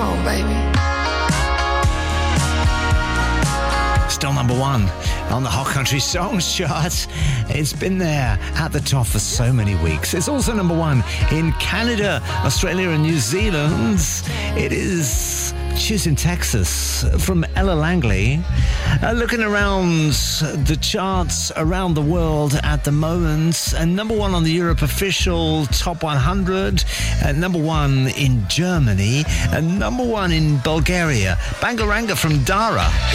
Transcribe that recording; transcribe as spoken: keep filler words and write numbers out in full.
on, baby. Still number one on the Hot Country Songs chart. It's been there at the top for so many weeks. It's also number one in Canada, Australia and New Zealand. It is Cheers in Texas from Ella Langley. Uh, looking around the charts around the world at the moment, and number one on the Europe official Top one hundred, and number one in Germany, and number one in Bulgaria. Bangaranga from Dara.